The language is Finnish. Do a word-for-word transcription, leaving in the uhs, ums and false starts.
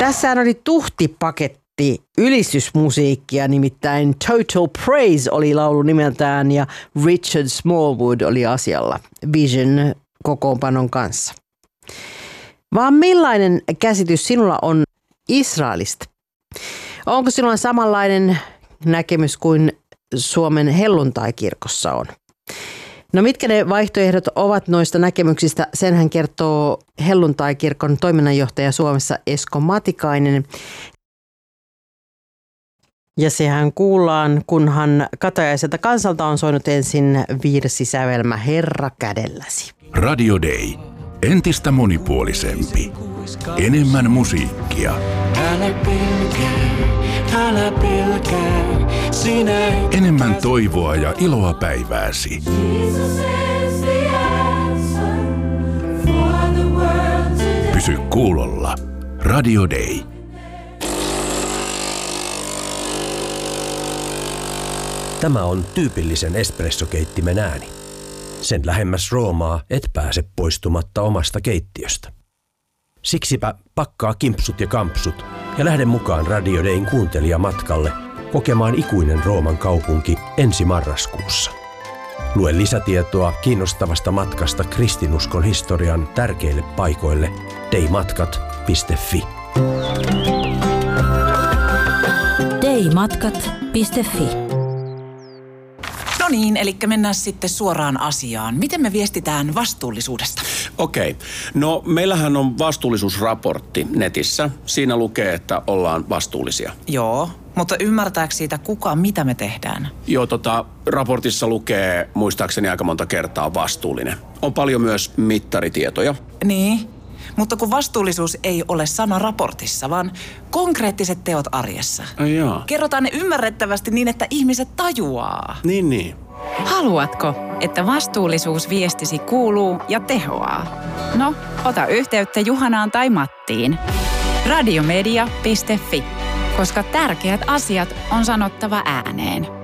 Tässähän oli tuhtipaketti ylistysmusiikkia, nimittäin Total Praise oli laulu nimeltään ja Richard Smallwood oli asialla Vision kokoonpanon kanssa. Vaan millainen käsitys sinulla on Israelista? Onko sinulla samanlainen näkemys kuin Suomen helluntaikirkossa on? No mitkä ne vaihtoehdot ovat noista näkemyksistä? Senhän kertoo helluntaikirkon toiminnanjohtaja Suomessa Esko Matikainen. Ja sehän kuullaan, kunhan katajaiselta kansalta on soinut ensin virsisävelmä Herra kädelläsi. Radio Day. Entistä monipuolisempi. Enemmän musiikkia. Älä pelkää, älä pelkää, sinä et... Enemmän toivoa ja iloa päivääsi. Pysy kuulolla. Radio Day. Tämä on tyypillisen espressokeittimen ääni. Sen lähemmäs Roomaa et pääse poistumatta omasta keittiöstä. Siksipä pakkaa kimpsut ja kampsut ja lähde mukaan Radio Dayn kuuntelijamatkalle kokemaan ikuinen Rooman kaupunki ensi marraskuussa. Lue lisätietoa kiinnostavasta matkasta kristinuskon historian tärkeille paikoille daymatkat piste fi. daymatkat piste fi. No niin, eli mennään sitten suoraan asiaan. Miten me viestitään vastuullisuudesta? Okei. No meillähän on vastuullisuusraportti netissä. Siinä lukee, että ollaan vastuullisia. Joo, mutta ymmärtääkö siitä kuka, mitä me tehdään? Joo, tota, raportissa lukee muistaakseni aika monta kertaa vastuullinen. On paljon myös mittaritietoja. Niin, mutta kun vastuullisuus ei ole sana raportissa, vaan konkreettiset teot arjessa. Ai jaa. Kerrotaan ne ymmärrettävästi niin, että ihmiset tajuaa. Niin, niin. Haluatko, että vastuullisuusviestisi kuuluu ja tehoaa? No, ota yhteyttä Juhanaan tai Mattiin. radiomedia piste fi, koska tärkeät asiat on sanottava ääneen.